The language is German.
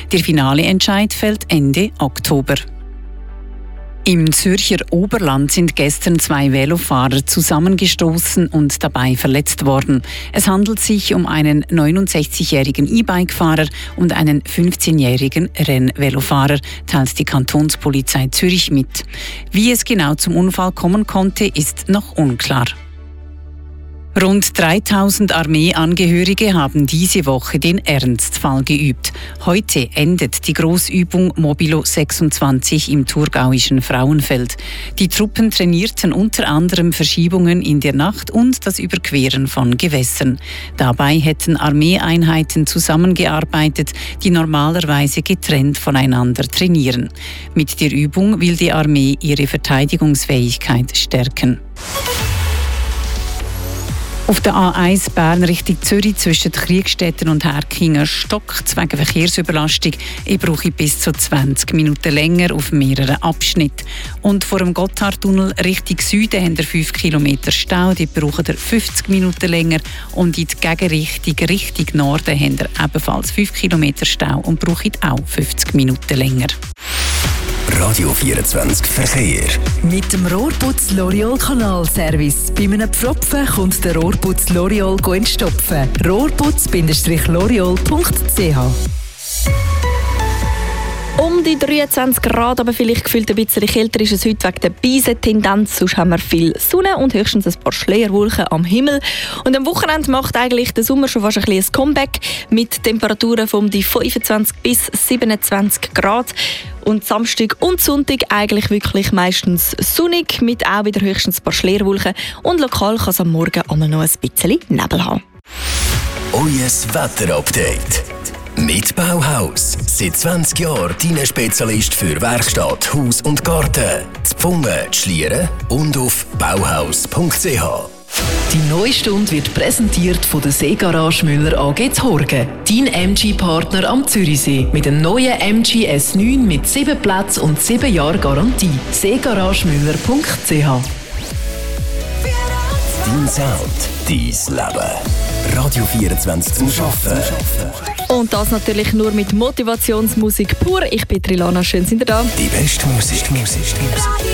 Der finale Entscheid fällt Ende Oktober. Im Zürcher Oberland sind gestern 2 Velofahrer zusammengestoßen und dabei verletzt worden. Es handelt sich um einen 69-jährigen E-Bike-Fahrer und einen 15-jährigen Rennvelofahrer, teilt die Kantonspolizei Zürich mit. Wie es genau zum Unfall kommen konnte, ist noch unklar. Rund 3000 Armeeangehörige haben diese Woche den Ernstfall geübt. Heute endet die Grossübung Mobilo 26 im thurgauischen Frauenfeld. Die Truppen trainierten unter anderem Verschiebungen in der Nacht und das Überqueren von Gewässern. Dabei hätten Armeeeinheiten zusammengearbeitet, die normalerweise getrennt voneinander trainieren. Mit der Übung will die Armee ihre Verteidigungsfähigkeit stärken. Auf der A1 Bern Richtung Zürich zwischen Kriegstetten und Herkingen stockt wegen Verkehrsüberlastung. Ich brauche bis zu 20 Minuten länger auf mehreren Abschnitten. Und vor dem Gotthardtunnel Richtung Süden haben wir 5 Kilometer Stau. Die brauchen wir 50 Minuten länger. Und in die Gegenrichtung Richtung Norden haben wir ebenfalls 5 Kilometer Stau und brauchen auch 50 Minuten länger. Radio 24 Verkehr. Mit dem Rohrputz L'Oreal Kanalservice. Bei einem Pfropfen kommt der Rohrputz L'Oreal entstopfen. Rohrputz-L'Oreal.ch. Um die 23 Grad, aber vielleicht gefühlt ein bisschen kälter ist es heute wegen der Beisentendenz. Sonst haben wir viel Sonne und höchstens ein paar Schleierwolken am Himmel. Und am Wochenende macht eigentlich der Sommer schon fast ein bisschen ein Comeback mit Temperaturen von um die 25 bis 27 Grad. Und Samstag und Sonntag eigentlich wirklich meistens sonnig, mit auch wieder höchstens ein paar Schleierwolken. Und lokal kann es am Morgen auch noch ein bisschen Nebel haben. Euer Wetterupdate. Mit Bauhaus. Seit 20 Jahren dein Spezialist für Werkstatt, Haus und Garten. Zu Pfungen, Schlieren und auf bauhaus.ch. Die neue Stunde wird präsentiert von der Seegarage Müller AG Horgen. Dein MG-Partner am Zürichsee. Mit dem neuen MG S9 mit 7 Plätzen und 7 Jahre Garantie. seegaragemüller.ch. Dein Sound, dein Leben. Radio 24 zum Arbeiten. Und das natürlich nur mit Motivationsmusik pur. Ich bin Trilana, schön sind ihr da. Die beste Musik.